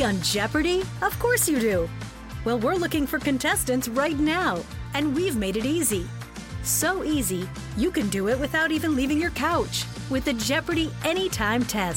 on Jeopardy? Of course you do. Well, we're looking for contestants right now, and we've made it easy. So easy, you can do it without even leaving your couch with the Jeopardy Anytime test.